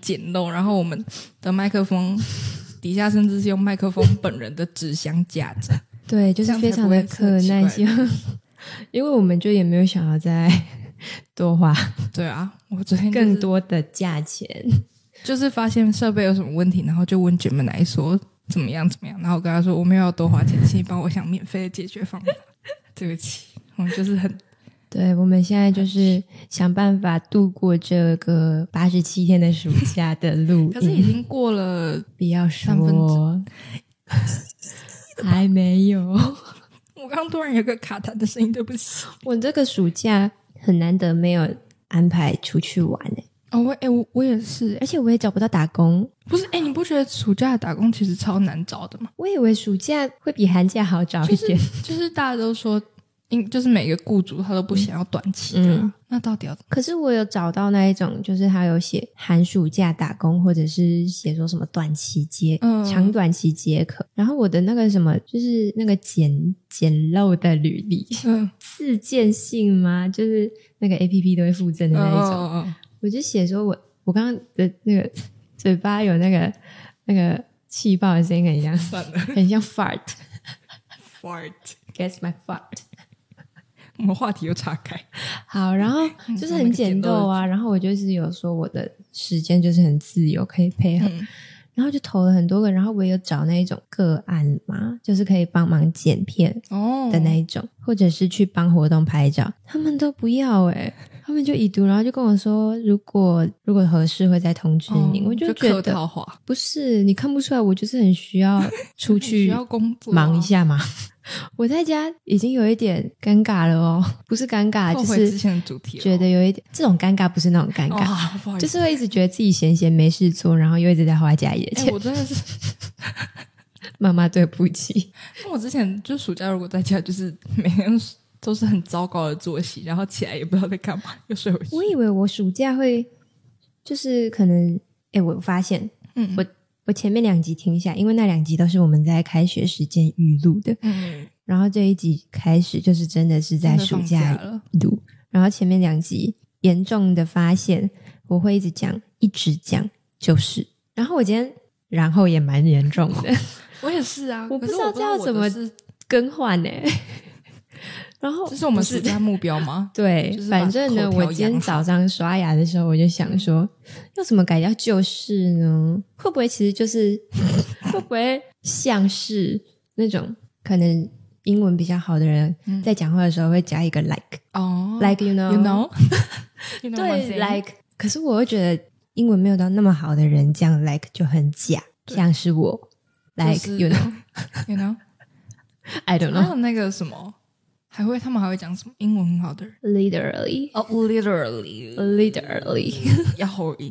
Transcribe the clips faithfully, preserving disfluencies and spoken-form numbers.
简陋，然后我们的麦克风底下甚至是用麦克风本人的纸箱架着。 对，就是非常的可耐心，因为我们就也没有想要再多花， 对啊，我昨天、 就是、更多的价钱， 就是发现设备有什么问题，然后就问卷们来说怎么样怎么样，然后我跟他说我没有要多花钱，请你帮我想免费的解决方法。对不起，我们就是很，对， 我们现在就是想办法度过这个八十七天的暑假的录音， 可是已经过了， 不要说还没有。 我刚突然有个卡痰的声音，对不起。 我这个暑假很难得没有安排出去玩诶、 欸。哦，我诶、欸、我我也是、欸， 而且我也找不到打工。 不是诶、欸、你不觉得暑假的打工其实超难找的吗？ 我以为暑假会比寒假好找一点。 就是、就是大家都说因就是每个雇主他都不想要短期的、啊嗯、那到底要怎么？ 可是我有找到那一种，就是他有写寒暑假打工，或者是写说什么短期接、嗯、长短期接可，然后我的那个什么就是那个简简陋的履历，嗯，自荐信吗？就是那个 A P P 都会附赠的那一种、哦哦、我就写说我我刚刚的那个嘴巴有那个那个气爆的声音很像很像 fart fart guess my fart。 我们话题又岔开。 好，然后就是很简陋啊、嗯、然后我就是有说我的时间就是很自由可以配合、嗯、然后就投了很多个，然后我也有找那一种个案嘛，就是可以帮忙剪片的那一种、哦、或者是去帮活动拍照，他们都不要诶、欸、他们就已读，然后就跟我说如果如果合适会再通知你、哦、我就觉得就客套话， 不是你看不出来我就是很需要出去需要工作、啊、 忙一下嘛。我在家已经有一点尴尬了哦，不是尴尬，就是之前的主题、哦、 觉得有一点这种尴尬，不是那种尴尬、 哦、不好意思， 就是会一直觉得自己闲闲没事做，然后又一直在花家里的钱、 欸、我真的是妈妈对不起。 那我之前就暑假如果在家就是每天都是很糟糕的作息，然后起来也不知道在干嘛又睡回去。 我以为我暑假会就是可能诶我发现嗯我我前面两集听下，因为那两集都是我们在开学时间预录的，嗯，然后这一集开始就是真的是在暑假录，然后前面两集严重的发现我会一直讲一直讲就是，然后我今天然后也蛮严重的我也是啊， 我不知道这要怎么更换呢、欸然后这是我们暑假目标吗？ 对、就是、反正呢我今天早上刷牙的时候我就想说、嗯、要怎么改掉就是呢，会不会其实就是会不会像是那种可能英文比较好的人、嗯、在讲话的时候会加一个 like 哦、oh, like you know you know, you know 对 like 可是我会觉得英文没有到那么好的人这样 like 就很假，像是我 like、就是、you know you know I don't know 还有那个什么还会他们还会讲什么英文很好的人 literally 哦、oh, literally literally 要喉音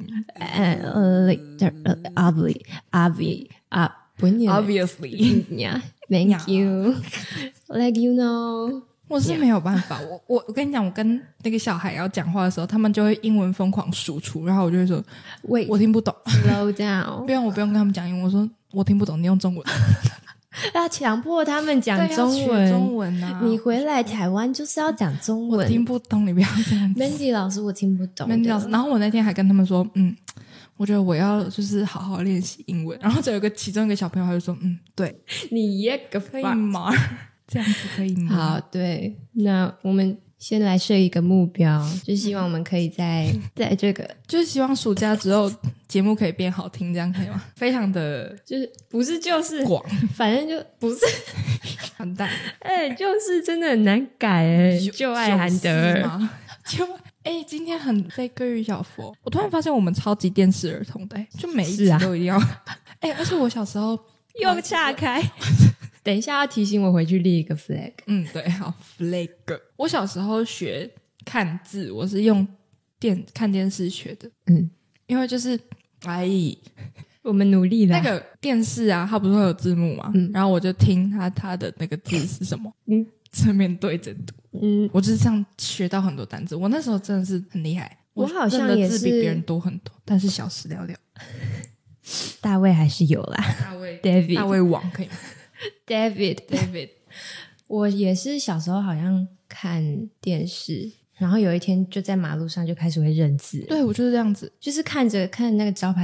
uh, literally obviously obviously uh, 不念 obviously yeah thank you like you know 我是没有办法我我我跟你讲我跟那个小孩要讲话的时候他们就会英文疯狂输出，然后我就会说 wait 我听不懂 slow down 不用我不用跟他们讲英文，我说我听不懂你用中文要强迫他们讲中文， 中文啊！ 你回来台湾就是要讲中文。 我听不懂，你不要这样子。 Mandy 老师，我听不懂。 Mandy 老师，然后我那天还跟他们说，嗯，我觉得我要就是好好练习英文。然后就有个其中一个小朋友他就说，嗯，对， 你也个可以吗？这样子可以吗？ 好，对，那我们先来设一个目标，就希望我们可以在在这个， 就是希望暑假之后节目可以变好听，这样可以吗？非常的就是不是就是广， 反正就不是完蛋， 哎、欸，就是真的很难改哎、欸，就爱韩德尔吗？就哎、欸，今天很非各于小佛，我突然发现我们超级电视儿童的、欸，就每一集都一定要哎、啊欸，而且我小时候又岔开。等一下要提醒我回去立一个 flag。 嗯，对，好 flag。 我小时候学看字我是用电看电视学的，嗯，因为就是哎， 我们努力了。 那个电视啊它不是会有字幕嘛、嗯、然后我就听它它的那个字是什么，嗯，正面对着读，嗯，我就是这样学到很多单字。我那时候真的是很厉害， 我好像也是字比别人多很多，但是小时了了。 大卫还是有啦， 大卫 David 大卫王可以吗 David David 我也是小时候好像看电视，然后有一天就在马路上就开始会认字。 对，我就是这样子， 就是看着看那个招牌